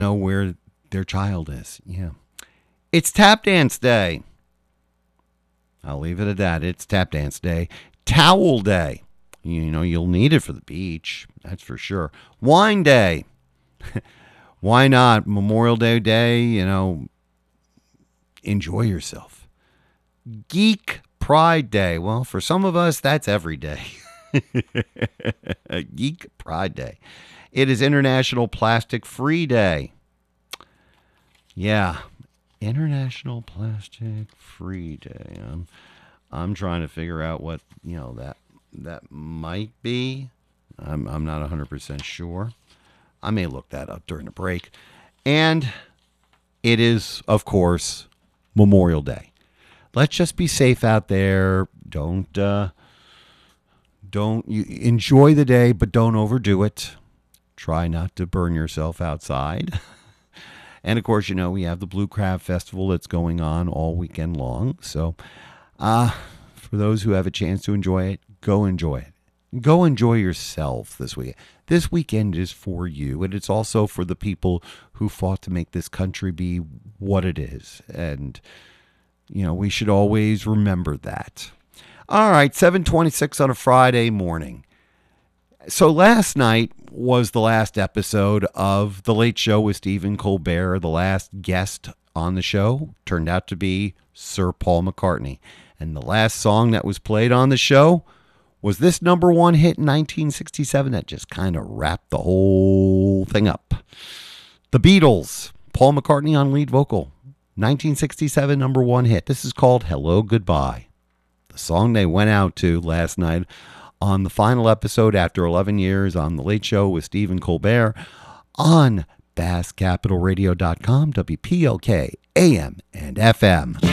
know where their child is. Yeah. It's tap dance day. I'll leave it at that. It's tap dance day. Towel day. You know, you'll need it for the beach. That's for sure. Wine day. Why not? Memorial Day, you know, enjoy yourself. Geek Pride Day. Well, for some of us, that's every day. Geek Pride Day. It is International Plastic Free Day. Yeah, International Plastic Free Day. I'm trying to figure out what that might be. I'm not 100% sure. I may look that up during the break. And it is, of course, Memorial Day. Let's just be safe out there. Don't you enjoy the day, but don't overdo it. Try not to burn yourself outside. And of course, you know, we have the Blue Crab Festival that's going on all weekend long. So for those who have a chance to enjoy it, go enjoy it. Go enjoy yourself this weekend. This weekend is for you, and it's also for the people who fought to make this country be what it is. And, you know, we should always remember that. All right, 7:26 on a Friday morning. So last night was the last episode of The Late Show with Stephen Colbert. The last guest on the show turned out to be Sir Paul McCartney. And the last song that was played on the show was this number one hit in 1967 that just kind of wrapped the whole thing up. The Beatles, Paul McCartney on lead vocal, 1967 number one hit. This is called Hello Goodbye. The song they went out to last night on the final episode after 11 years on The Late Show with Stephen Colbert on BassCapitalRadio.com, WPLK, AM and FM.